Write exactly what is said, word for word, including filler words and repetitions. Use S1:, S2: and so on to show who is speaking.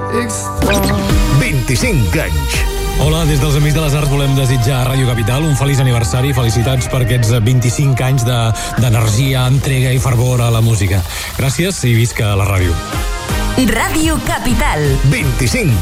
S1: vint-i-cinc anys.
S2: Hola, des dels Amics de les Arts volem desitjar a Ràdio Capital un feliç aniversari, felicitats per aquests vint-i-cinc anys de, d'energia, entrega i fervor a la música. Gràcies i visca la ràdio.
S3: Ràdio Capital.
S1: vint-i-cinc